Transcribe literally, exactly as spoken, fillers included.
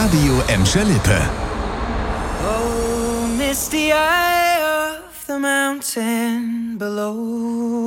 Radio Emscher Lippe. Oh, misty eye of the mountain below.